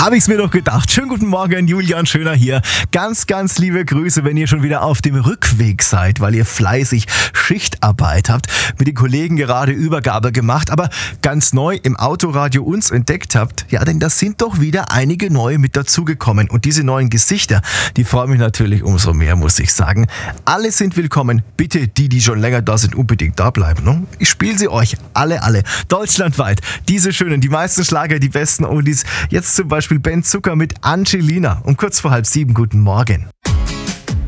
Habe ich's mir doch gedacht. Schönen guten Morgen, Julian Schöner hier. Ganz, ganz liebe Grüße, wenn ihr schon wieder auf dem Rückweg seid, weil ihr fleißig Schichtarbeit habt, mit den Kollegen gerade Übergabe gemacht, aber ganz neu im Autoradio uns entdeckt habt. Ja, denn da sind doch wieder einige neue mit dazugekommen. Und diese neuen Gesichter, die freuen mich natürlich umso mehr, muss ich sagen. Alle sind willkommen. Bitte, die schon länger da sind, unbedingt da bleiben. Ne? Ich spiele sie euch alle. Deutschlandweit. Diese schönen, die meisten Schlager, die besten Oldies. Jetzt zum Beispiel Ben Zucker mit Angelina. Um kurz vor 6:30. Guten Morgen.